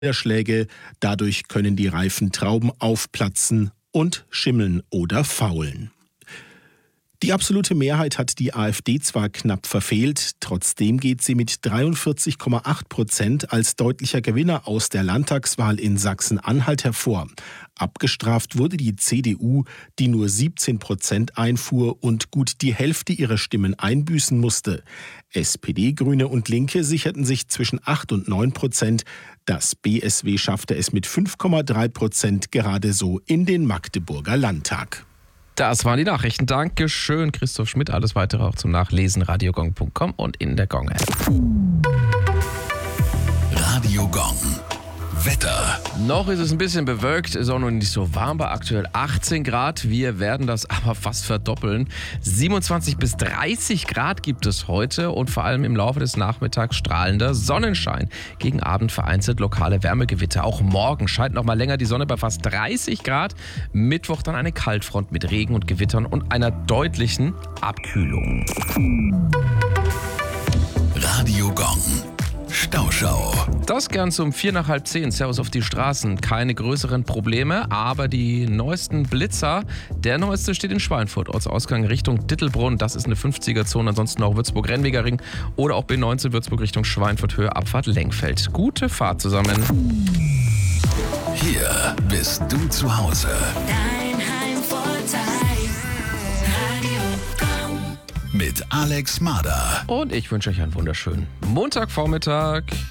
Niederschläge. Dadurch können die reifen Trauben aufplatzen und schimmeln oder faulen. Die absolute Mehrheit hat die AfD zwar knapp verfehlt, trotzdem geht sie mit 43,8% als deutlicher Gewinner aus der Landtagswahl in Sachsen-Anhalt hervor. Abgestraft wurde die CDU, die nur 17% einfuhr und gut die Hälfte ihrer Stimmen einbüßen musste. SPD, Grüne und Linke sicherten sich zwischen 8 und 9%. Das BSW schaffte es mit 5,3% gerade so in den Magdeburger Landtag. Das waren die Nachrichten. Dankeschön, Christoph Schmidt. Alles weitere auch zum Nachlesen, radiogong.com und in der Gong-App. Radio Gong. Wetter. Noch ist es ein bisschen bewölkt, ist auch noch nicht so warm, bei aktuell 18 Grad. Wir werden das aber fast verdoppeln. 27 bis 30 Grad gibt es heute und vor allem im Laufe des Nachmittags strahlender Sonnenschein. Gegen Abend vereinzelt lokale Wärmegewitter. Auch morgen scheint noch mal länger die Sonne bei fast 30 Grad. Mittwoch dann eine Kaltfront mit Regen und Gewittern und einer deutlichen Abkühlung. Radio Gong. Stauschau. Das Ganze um 4 nach halb 10. Servus auf die Straßen. Keine größeren Probleme, aber die neuesten Blitzer. Der neueste steht in Schweinfurt. Ortsausgang Richtung Dittelbrunn. Das ist eine 50er-Zone. Ansonsten auch Würzburg-Rennweger Ring oder auch B19 Würzburg Richtung Schweinfurt, Höhe Abfahrt Lenkfeld. Gute Fahrt zusammen. Hier bist du zu Hause. Dein Heimvorteil. Radio Gong. Mit Alex Mader. Und ich wünsche euch einen wunderschönen Montagvormittag.